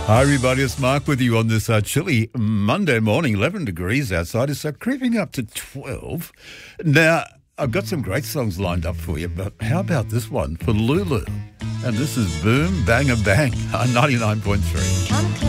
Hi everybody, it's Mark with you on this chilly Monday morning. 11 degrees outside. It's creeping up to 12. Now, I've got some great songs lined up for you, but how about this one for Lulu? And this is Boom Bang a Bang on 99.3.